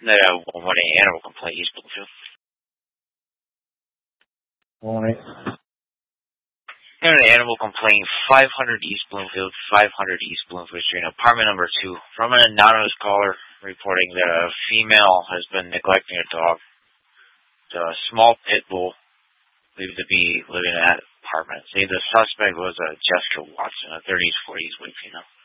Morning animal complaint, East Bloomfield. Morning. Animal complaint, 500 East Bloomfield, 500 East Bloomfield Street, apartment number 2, from an anonymous caller reporting that a female has been neglecting a dog. The small pit bull believed to be living in that apartment. The suspect was Jessica Watson, a 30s, 40s white female.